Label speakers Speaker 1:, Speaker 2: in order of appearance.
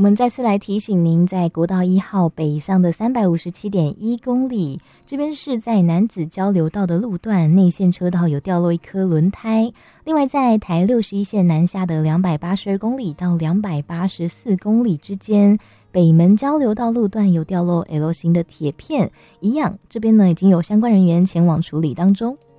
Speaker 1: 们再次来提醒您，在国道1号北上的357.1公里，这边是在男子交流道的路段，内线车道有掉落一颗轮胎。另外，在台61线南下的282公里到284公里之间，北门交流道路段有掉落 L 型的铁片，一样，这边呢已经有相关人员前往处理当中。